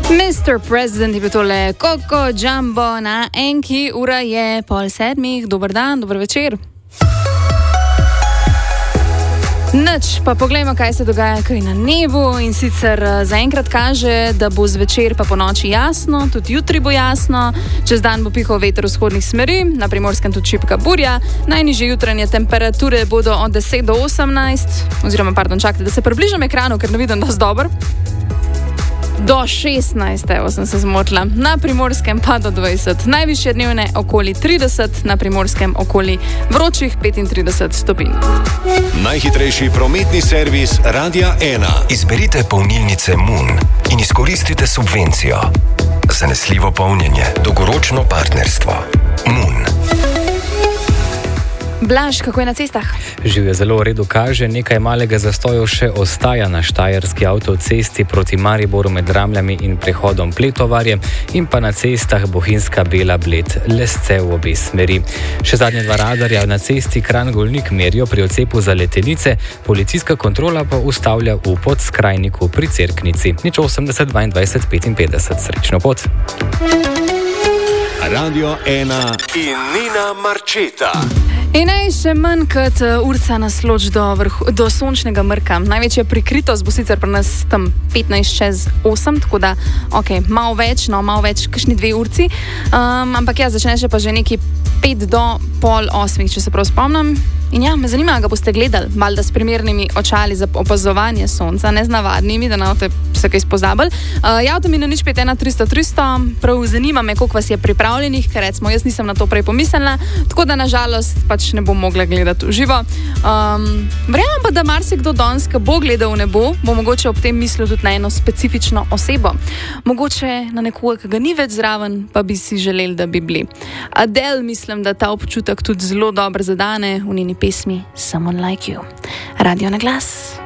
Mr. President je bil tole Coco Jumbo na enki, ura je 6:30. Dober dan, dober večer. Nič, pa poglejmo, kaj se dogaja kaj na nebu, in sicer zaenkrat kaže, da bo zvečer pa po noči jasno, tudi jutri bo jasno, čez dan bo pihal veter vzhodnih smeri, na Primorskem tudi šibka burja, najnižje jutranje temperature bodo od 10 do 18, čakajte, da se približam ekranu, ker ne vidim dosti dobro. Do 16, evo sem se zmotila, na Primorskem pa do 20, najvišje dnevne okoli 30, na Primorskem okoli vročih 35 stopinj. Najhitrejši prometni servis Radia 1. Izberite polnilnice Moon in izkoristite subvencijo. Zanesljivo polnjenje, dolgoročno partnerstvo. Moon. Blaž, kako je na cestah? Živje zelo v redu kaže, nekaj malega zastojev še ostaja na štajerski avtocesti proti Mariboru med Ramljami in prehodom Pletovarje in pa na cestah Bohinjska Bela Bled, Lesce v obe smeri. Še zadnje dva radarja na cesti Kranj-Golnik merijo pri odcepu za Letenice, policijska kontrola pa ustavlja v Podskrajniku pri Cerknici. 80 22 55. Srečno pot. Radio 1 in Nina Marčeta. In še manj kot urca nas loči do sončnega mrka. Največja prikritost bo sicer pri nas tam 15:08, tako da, malo več, kakšni 2 urci. Ampak ja, začne še pa že neki 5 do pol 8, če se prav spomnim. In ja, me zanima, ga boste gledali, valjda s primernimi očali za opazovanje sonca, ne z navadnimi, da ne boste se kaj spozabili. Javite mi na 051 300 300, prav zanima me, koliko vas je pripravljenih, ker recimo jaz nisem na to prej pomislila, tako da nažalost pač ne bom mogla gledati v živo. Verjamem pa, da marsikdo danes, ki bo gledal v nebo, bo mogoče ob tem mislil tudi na eno specifično osebo. Mogoče na nekoga, ki ga ni več zraven, pa bi si želeli, da bi bili. Adele, mislim, da ta občutek tudi zelo dobro zadane v njeni pesmi Someone Like You. Radio na glas.